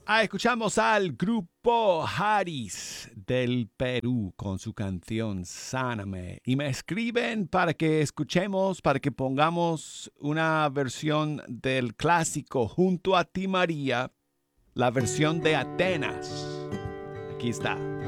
Escuchamos al grupo Haris del Perú con su canción Sáname. Y me escriben para que escuchemos, para que pongamos una versión del clásico Junto a ti María, la versión de Atenas. Aquí está.